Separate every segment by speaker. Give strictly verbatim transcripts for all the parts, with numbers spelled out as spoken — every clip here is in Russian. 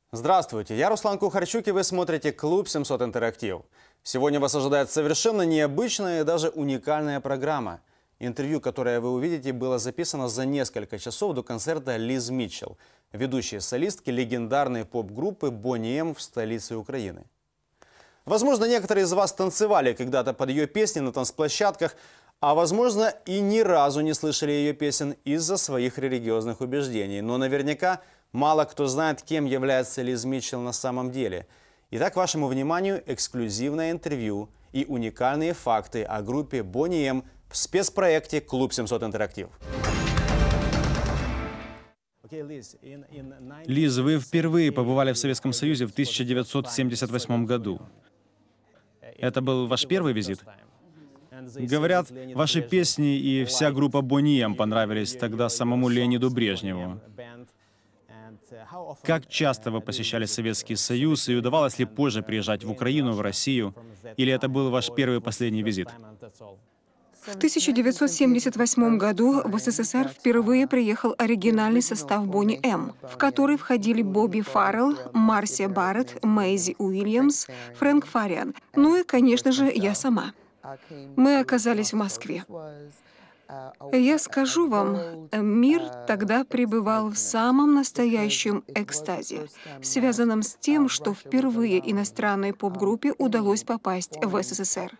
Speaker 1: Здравствуйте, я Руслан Кухарчук, и вы смотрите «Клуб семьсот Интерактив». Сегодня вас ожидает совершенно необычная и даже уникальная программа. Интервью, которое вы увидите, было записано за несколько часов до концерта Лиз Митчелл, ведущей солистки легендарной поп-группы Бонни Эм в столице Украины. Возможно, некоторые из вас танцевали когда-то под ее песни на танцплощадках, а возможно и ни разу не слышали ее песен из-за своих религиозных убеждений. Но наверняка мало кто знает, кем является Лиз Митчелл на самом деле. Итак, вашему вниманию эксклюзивное интервью и уникальные факты о группе Бонни Эм в спецпроекте «Клуб семьсот Интерактив».
Speaker 2: Лиз, вы впервые побывали в Советском Союзе в тысяча девятьсот семьдесят восьмом году. Это был ваш первый визит? Говорят, ваши песни и вся группа Бонни Эм понравились тогда самому Леониду Брежневу. Как часто вы посещали Советский Союз и удавалось ли позже приезжать в Украину, в Россию? Или это был ваш первый и последний визит?
Speaker 3: В тысяча девятьсот семьдесят восьмом году в СССР впервые приехал оригинальный состав Бонни Эм, в который входили Бобби Фаррелл, Марсия Барретт, Мэйзи Уильямс, Фрэнк Фариан, ну и, конечно же, я сама. Мы оказались в Москве. Я скажу вам, мир тогда пребывал в самом настоящем экстазе, связанном с тем, что впервые иностранной поп-группе удалось попасть в СССР.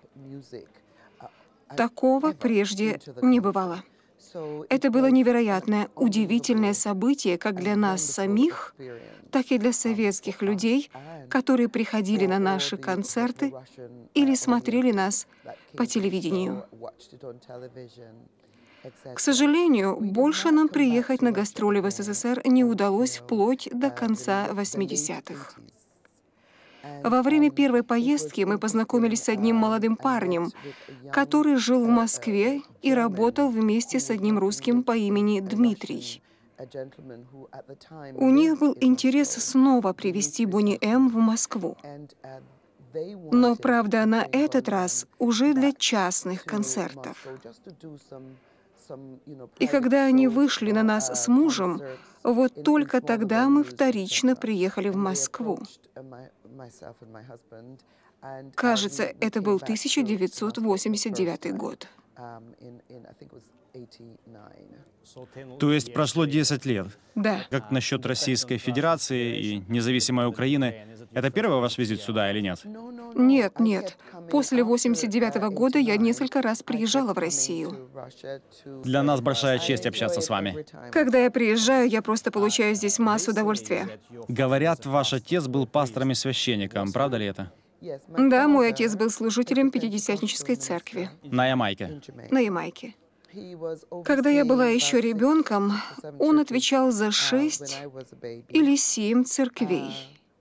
Speaker 3: Такого прежде не бывало. Это было невероятное, удивительное событие как для нас самих, так и для советских людей, которые приходили на наши концерты или смотрели нас по телевидению. К сожалению, больше нам приехать на гастроли в СССР не удалось вплоть до конца восьмидесятых. Во время первой поездки мы познакомились с одним молодым парнем, который жил в Москве и работал вместе с одним русским по имени Дмитрий. У них был интерес снова привезти Бонни Эм в Москву. Но, правда, на этот раз уже для частных концертов. И когда они вышли на нас с мужем, вот только тогда мы вторично приехали в Москву. Кажется, это был тысяча девятьсот восемьдесят девятый год.
Speaker 2: То есть прошло десять лет?
Speaker 3: Да.
Speaker 2: Как насчет Российской Федерации и независимой Украины? Это первый ваш визит сюда или нет?
Speaker 3: Нет, нет. После восемьдесят девятого года я несколько раз приезжала в Россию.
Speaker 2: Для нас большая честь общаться с вами.
Speaker 3: Когда я приезжаю, я просто получаю здесь массу удовольствия.
Speaker 2: Говорят, ваш отец был пастором и священником. Правда ли это?
Speaker 3: Да, мой отец был служителем Пятидесятнической церкви
Speaker 2: На Ямайке.
Speaker 3: на Ямайке. Когда я была еще ребенком, он отвечал за шесть или семь церквей.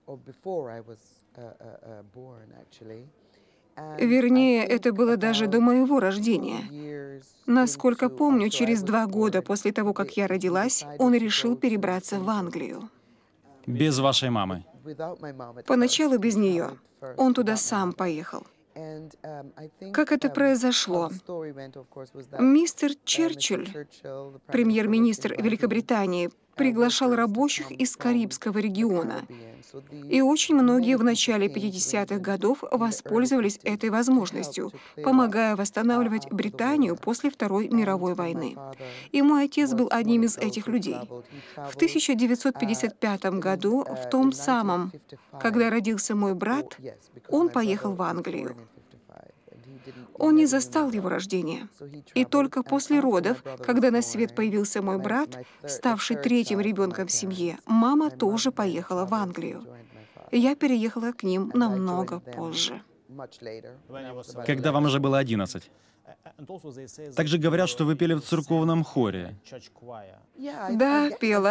Speaker 3: Вернее, это было даже до моего рождения. Насколько помню, через два года после того, как я родилась, он решил перебраться в Англию.
Speaker 2: Без вашей мамы.
Speaker 3: Поначалу без нее. Он туда сам поехал. Как это произошло? Мистер Черчилль, премьер-министр Великобритании, приглашал рабочих из Карибского региона. И очень многие в начале пятидесятых годов воспользовались этой возможностью, помогая восстанавливать Британию после Второй мировой войны. И мой отец был одним из этих людей. В тысяча девятьсот пятьдесят пятом году, в том самом, когда родился мой брат, он поехал в Англию. Он не застал его рождения. И только после родов, когда на свет появился мой брат, ставший третьим ребенком в семье, мама тоже поехала в Англию. Я переехала к ним намного позже.
Speaker 2: Когда вам уже было одиннадцать. Также говорят, что вы пели в церковном хоре.
Speaker 3: Да, пела.